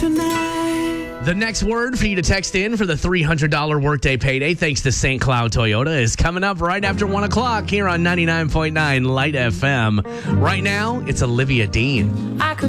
tonight. The next word for you to text in for the $300 workday payday, thanks to St. Cloud Toyota, is coming up right after 1 o'clock here on 99.9 Light FM. Right now, it's Olivia Dean.